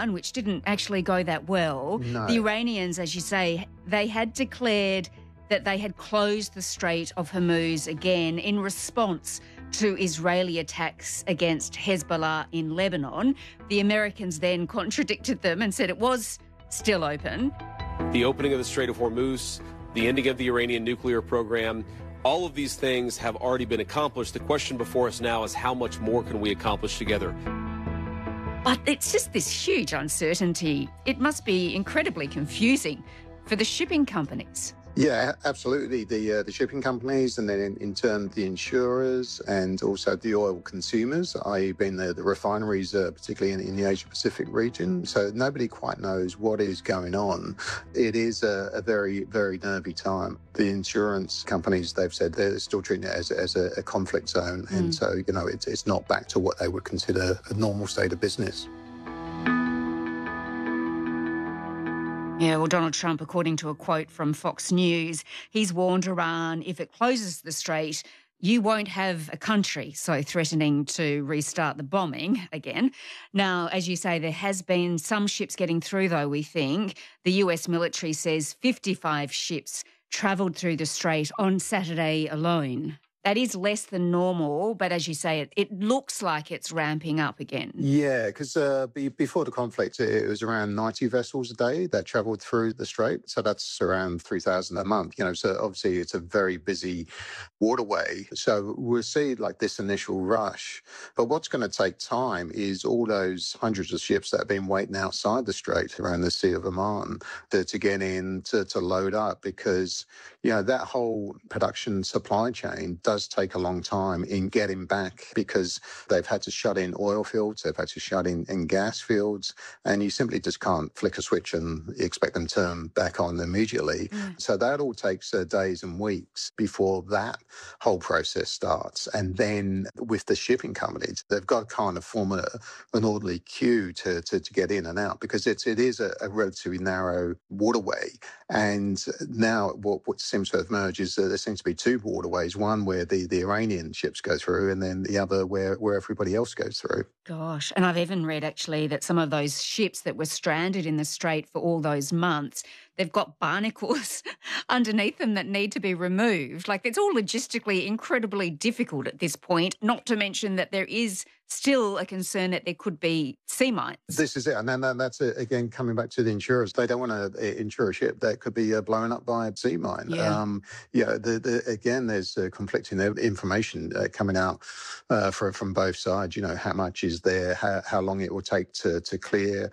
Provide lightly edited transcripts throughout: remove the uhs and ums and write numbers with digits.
Iran, which didn't actually go that well. No. The Iranians, as you say, they had declared that they had closed the Strait of Hormuz again in response to Israeli attacks against Hezbollah in Lebanon. The Americans then contradicted them and said it was still open. The opening of the Strait of Hormuz, the ending of the Iranian nuclear program, all of these things have already been accomplished. The question before us now is how much more can we accomplish together? But it's just this huge uncertainty. It must be incredibly confusing for the shipping companies. Yeah, absolutely. The shipping companies, and then in turn the insurers, and also the oil consumers, i.e. being the refineries, particularly in the Asia-Pacific region. So nobody quite knows what is going on. It is a very, very nervy time. The insurance companies, they've said they're still treating it as a conflict zone. And so, it's not back to what they would consider a normal state of business. Yeah, well, Donald Trump, according to a quote from Fox News, he's warned Iran if it closes the strait, you won't have a country, so threatening to restart the bombing again. Now, as you say, there has been some ships getting through, though, we think. The US military says 55 ships travelled through the strait on Saturday alone. That is less than normal, but as you say, it looks like it's ramping up again. Yeah, because before the conflict, it was around 90 vessels a day that travelled through the strait. So that's around 3,000 a month. So obviously it's a very busy waterway. So we'll see like this initial rush. But what's going to take time is all those hundreds of ships that have been waiting outside the strait around the Sea of Oman to get in, to load up, because, that whole production supply chain does take a long time in getting back, because they've had to shut in oil fields, they've had to shut in gas fields, and you simply just can't flick a switch and expect them to turn back on immediately. So that all takes days and weeks before that whole process starts. And then with the shipping companies, they've got to kind of form an orderly queue to get in and out, because it is a relatively narrow waterway. And now what seems to have emerged is that there seems to be two waterways, one where the Iranian ships go through, and then the other where everybody else goes through. Gosh, and I've even read actually that some of those ships that were stranded in the strait for all those months, they've got barnacles underneath them that need to be removed. Like, it's all logistically incredibly difficult at this point, not to mention that there is still a concern that there could be sea mines. This is it. And then that's, again, coming back to the insurers. They don't want to insure a ship that could be blown up by a sea mine. Yeah. Again, there's conflicting information coming out from both sides. How much is there, how long it will take to clear.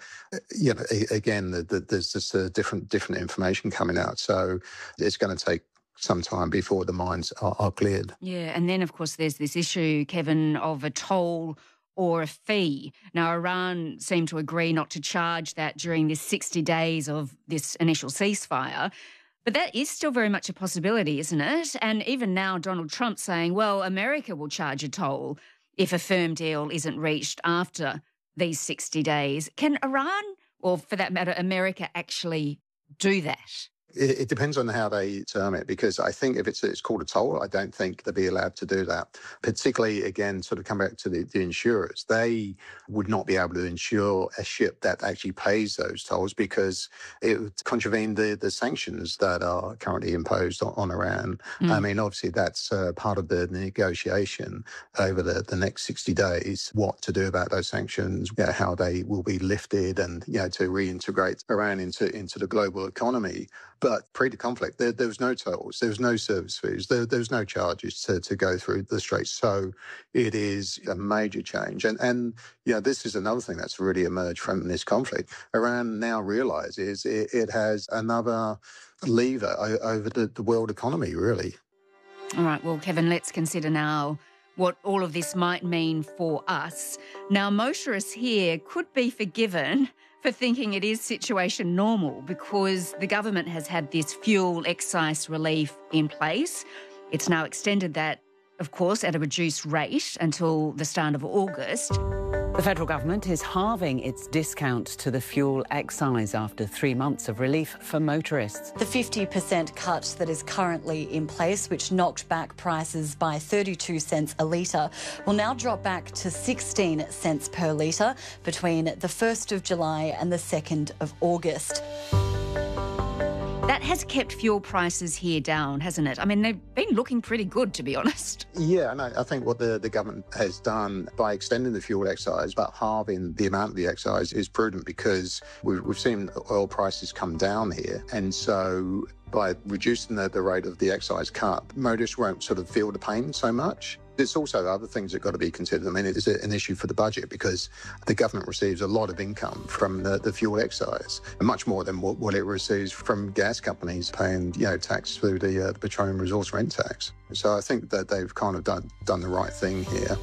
Again, there's just different information coming out. So it's going to take some time before the mines are cleared. Yeah, and then, of course, there's this issue, Kevin, of a toll or a fee. Now, Iran seemed to agree not to charge that during this 60 days of this initial ceasefire. But that is still very much a possibility, isn't it? And even now, Donald Trump saying, well, America will charge a toll if a firm deal isn't reached after these 60 days. Can Iran, or for that matter, America, actually do that? It depends on how they term it, because I think if it's called a toll, I don't think they'd be allowed to do that. Particularly, again, sort of come back to the insurers. They would not be able to insure a ship that actually pays those tolls, because it would contravene the sanctions that are currently imposed on Iran. I mean, obviously, that's part of the negotiation over the next 60 days, what to do about those sanctions, how they will be lifted, and, to reintegrate Iran into the global economy. But pre the conflict, there was no tolls, there was no service fees, there was no charges to go through the Straits. So it is a major change. And this is another thing that's really emerged from this conflict. Iran now realises it has another lever over the world economy, really. All right, well, Kevin, let's consider now what all of this might mean for us. Now, motorists here could be forgiven for thinking it is situation normal, because the government has had this fuel excise relief in place. It's now extended that, of course, at a reduced rate until the start of August. The federal government is halving its discount to the fuel excise after 3 months of relief for motorists. The 50% cut that is currently in place, which knocked back prices by 32 cents a litre, will now drop back to 16 cents per litre between the 1st of July and the 2nd of August. That has kept fuel prices here down, hasn't it? I mean, they've been looking pretty good, to be honest. Yeah, and I think what the government has done by extending the fuel excise, but halving the amount of the excise, is prudent because we've seen oil prices come down here. And so by reducing the rate of the excise cut, motorists won't sort of feel the pain so much. There's also other things that got to be considered. I mean, it's an issue for the budget because the government receives a lot of income from the fuel excise, and much more than what it receives from gas companies paying, tax through the petroleum resource rent tax. So I think that they've kind of done the right thing here.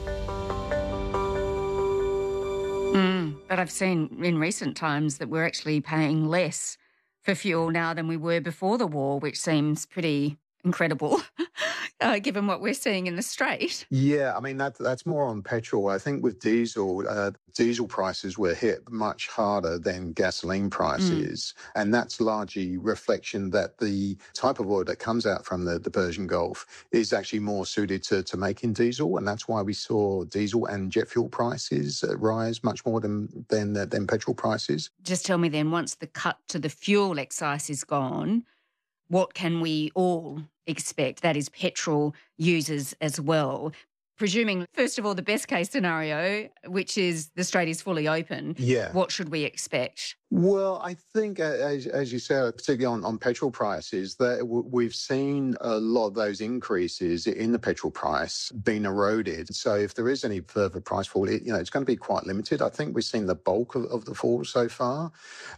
But I've seen in recent times that we're actually paying less for fuel now than we were before the war, which seems pretty incredible, given what we're seeing in the Strait. Yeah, I mean, that's more on petrol. I think with diesel, diesel prices were hit much harder than gasoline prices. And that's largely reflection that the type of oil that comes out from the Persian Gulf is actually more suited to making diesel. And that's why we saw diesel and jet fuel prices rise much more than petrol prices. Just tell me then, once the cut to the fuel excise is gone, what can we all expect? That is petrol users as well. Presuming, first of all, the best case scenario, which is the Strait is fully open, what should we expect? Well, I think, as you said, particularly on petrol prices, that we've seen a lot of those increases in the petrol price being eroded. So if there is any further price fall, it's going to be quite limited. I think we've seen the bulk of the fall so far.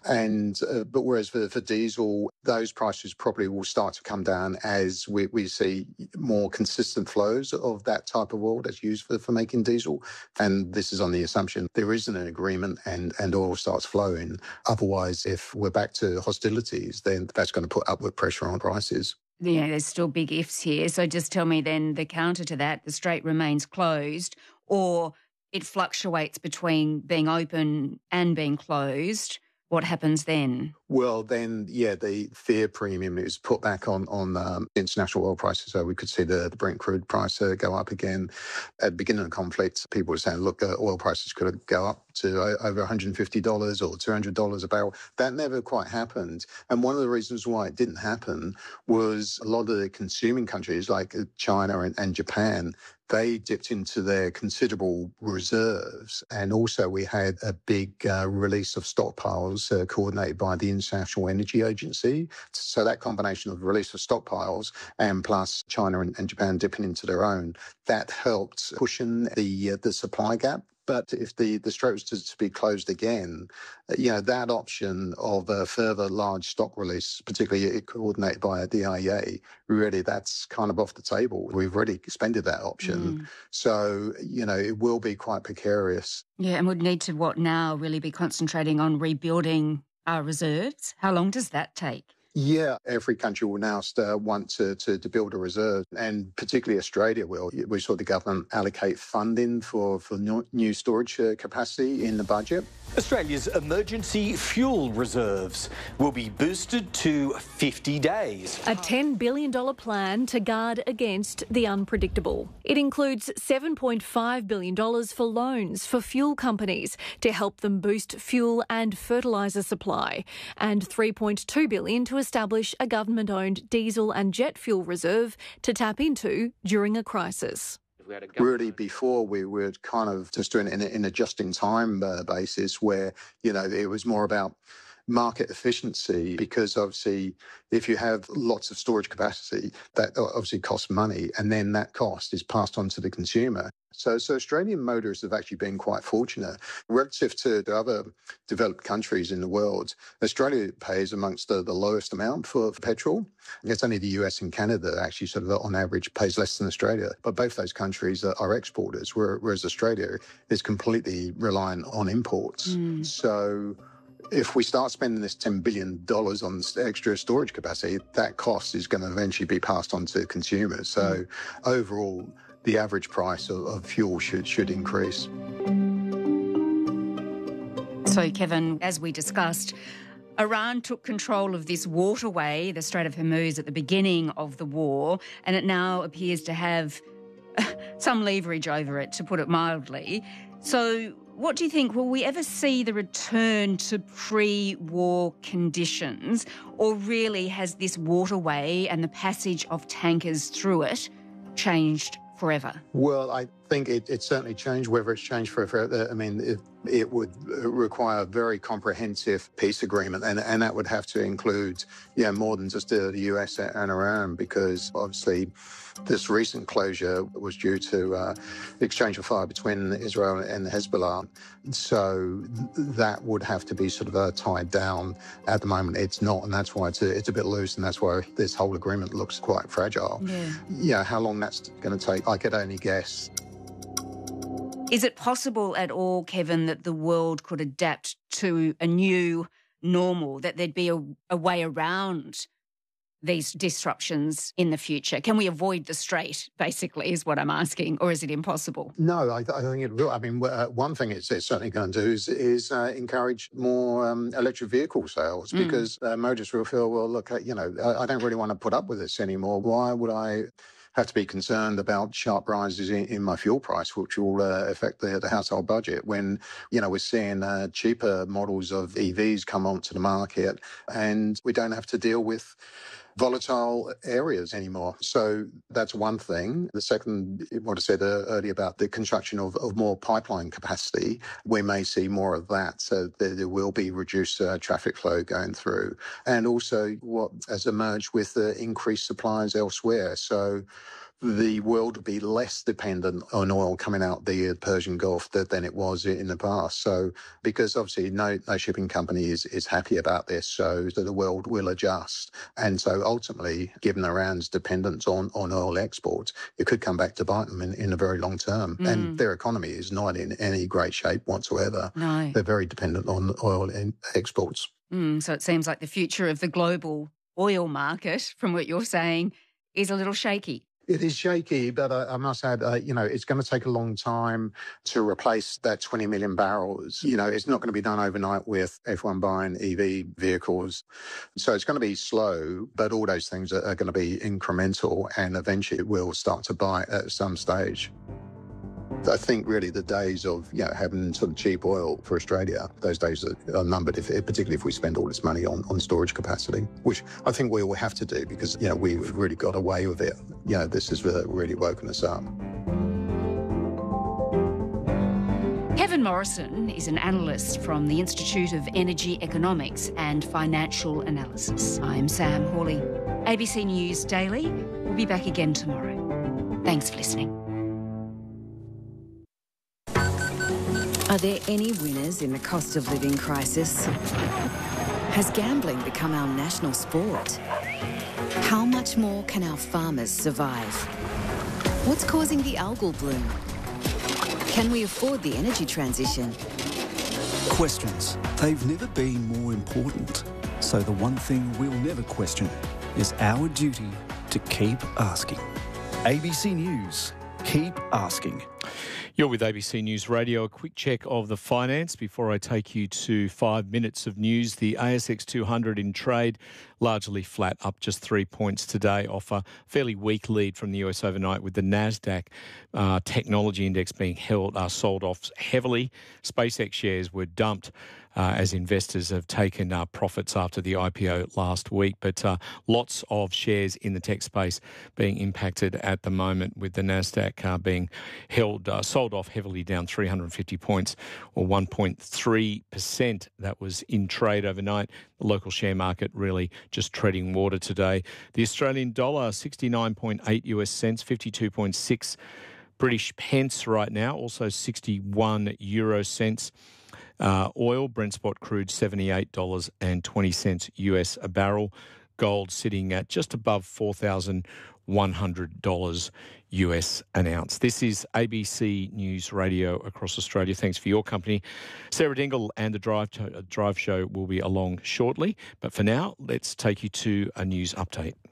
But whereas for diesel, those prices probably will start to come down as we see more consistent flows of that type of oil that's used for making diesel. And this is on the assumption there isn't an agreement and oil starts flowing. Otherwise, if we're back to hostilities, then that's going to put upward pressure on prices. Yeah, there's still big ifs here. So just tell me then the counter to that, the Strait remains closed or it fluctuates between being open and being closed. What happens then? Well, then, the fear premium is put back on international oil prices. So we could see the Brent crude price go up again. At the beginning of the conflict, people were saying, look, oil prices could go up to over $150 or $200 a barrel. That never quite happened. And one of the reasons why it didn't happen was a lot of the consuming countries like China and Japan, they dipped into their considerable reserves. And also we had a big release of stockpiles coordinated by the International Energy Agency. So that combination of release of stockpiles and plus China and Japan dipping into their own, that helped cushion the supply gap. But if the Strait was to be closed again, that option of a further large stock release, particularly coordinated by the IEA, really that's kind of off the table. We've already expended that option. So, it will be quite precarious. Yeah, and we'd need to, now, really be concentrating on rebuilding our reserves? How long does that take? Yeah, every country will now want to build a reserve, and particularly Australia will. We saw the government allocate funding for new storage capacity in the budget. Australia's emergency fuel reserves will be boosted to 50 days. A $10 billion plan to guard against the unpredictable. It includes $7.5 billion for loans for fuel companies to help them boost fuel and fertiliser supply, and $3.2 billion to establish a government-owned diesel and jet fuel reserve to tap into during a crisis. Really, before we were kind of just doing it in a just-in-time basis where, it was more about market efficiency, because obviously if you have lots of storage capacity, that obviously costs money, and then that cost is passed on to the consumer. So Australian motorists have actually been quite fortunate. Relative to the other developed countries in the world, Australia pays amongst the lowest amount for petrol. It's only the US and Canada that actually sort of on average pays less than Australia. But both those countries are exporters, whereas Australia is completely reliant on imports. So if we start spending this $10 billion on extra storage capacity, that cost is going to eventually be passed on to consumers. So overall, the average price of fuel should increase. So, Kevin, as we discussed, Iran took control of this waterway, the Strait of Hormuz, at the beginning of the war, and it now appears to have some leverage over it, to put it mildly. So what do you think? Will we ever see the return to pre-war conditions, or really has this waterway and the passage of tankers through it changed forever? Well, I think it certainly changed. Whether it's changed forever, I mean, it would require a very comprehensive peace agreement, and that would have to include, more than just the US and Iran, because obviously this recent closure was due to exchange of fire between Israel and Hezbollah. So that would have to be sort of tied down. At the moment, it's not, and that's why it's a bit loose, and that's why this whole agreement looks quite fragile. Yeah, how long that's going to take, I could only guess. Is it possible at all, Kevin, that the world could adapt to a new normal, that there'd be a way around these disruptions in the future? Can we avoid the strait, basically, is what I'm asking, or is it impossible? No, I think it will. I mean, one thing it's certainly going to do is encourage more electric vehicle sales, because motorists will feel, well, look, I don't really want to put up with this anymore. Why would I have to be concerned about sharp rises in my fuel price, which will affect the household budget, when, we're seeing cheaper models of EVs come onto the market, and we don't have to deal with volatile areas anymore. So that's one thing. The second, what I said earlier about the construction of more pipeline capacity, we may see more of that. So there will be reduced traffic flow going through. And also what has emerged with the increased supplies elsewhere. So the world will be less dependent on oil coming out the Persian Gulf than it was in the past. So, because obviously no shipping company is happy about this, so the world will adjust. And so ultimately, given Iran's dependence on oil exports, it could come back to bite them in the very long term. And their economy is not in any great shape whatsoever. No. They're very dependent on oil exports. So it seems like the future of the global oil market, from what you're saying, is a little shaky. It is shaky, but I must add, it's going to take a long time to replace that 20 million barrels. It's not going to be done overnight with everyone buying EV vehicles. So it's going to be slow, but all those things are going to be incremental, and eventually it will start to bite at some stage. I think really the days of having sort of cheap oil for Australia, those days are numbered, particularly if we spend all this money on storage capacity, which I think we will have to do, because we've really got away with it. This has really woken us up. Kevin Morrison is an analyst from the Institute of Energy Economics and Financial Analysis. I'm Sam Hawley. ABC News Daily. We'll be back again tomorrow. Thanks for listening. Are there any winners in the cost of living crisis? Has gambling become our national sport? How much more can our farmers survive? What's causing the algal bloom? Can we afford the energy transition? Questions. They've never been more important. So the one thing we'll never question is our duty to keep asking. ABC News. Keep asking. You're with ABC News Radio. A quick check of the finance before I take you to 5 minutes of news. The ASX 200 in trade, largely flat, up just 3 points today, off a fairly weak lead from the US overnight, with the NASDAQ technology index being sold off heavily. SpaceX shares were dumped as investors have taken profits after the IPO last week. But lots of shares in the tech space being impacted at the moment, with the NASDAQ being sold off heavily, down 350 points or 1.3%. That was in trade overnight. The local share market really just treading water today. The Australian dollar, 69.8 US cents, 52.6 British pence right now, also 61 euro cents. Oil, Brent spot crude, $78.20 US a barrel. Gold sitting at just above $4,100 US an ounce. This is ABC News Radio across Australia. Thanks for your company. Sarah Dingle and the Drive Show will be along shortly. But for now, let's take you to a news update.